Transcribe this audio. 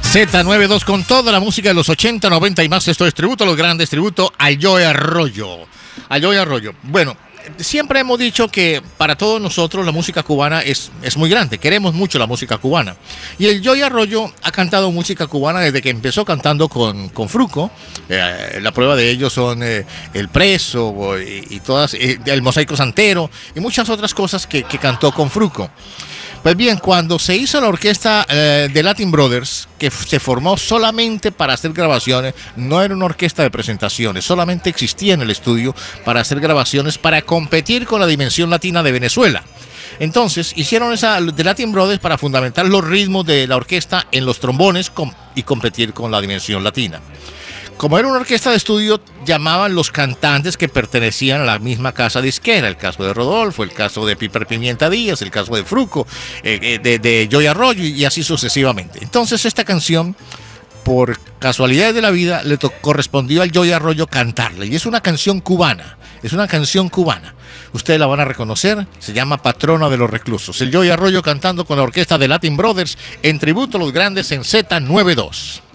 Z92 con toda la música de los 80, 90 y más. Esto es tributo a los grandes, tributo al Joey Arroyo. Al Joey Arroyo. Bueno, siempre hemos dicho que para todos nosotros la música cubana es muy grande. Queremos mucho la música cubana. Y el Joey Arroyo ha cantado música cubana desde que empezó cantando con Fruco. La prueba de ello son El Preso y todas, El Mosaico Santero y muchas otras cosas que cantó con Fruco. Pues bien, cuando se hizo la orquesta de Latin Brothers, que se formó solamente para hacer grabaciones, no era una orquesta de presentaciones, solamente existía en el estudio para hacer grabaciones, para competir con la Dimensión Latina de Venezuela. Entonces hicieron esa de Latin Brothers para fundamentar los ritmos de la orquesta en los trombones y competir con la Dimensión Latina. Como era una orquesta de estudio, llamaban los cantantes que pertenecían a la misma casa disquera. El caso de Rodolfo, el caso de Piper Pimienta Díaz, el caso de Fruco, de Joey Arroyo y así sucesivamente. Entonces esta canción, por casualidades de la vida, le correspondió al Joey Arroyo cantarla. Y es una canción cubana, Ustedes la van a reconocer, se llama Patrona de los Reclusos. El Joey Arroyo cantando con la orquesta de Latin Brothers en tributo a los grandes en Z92.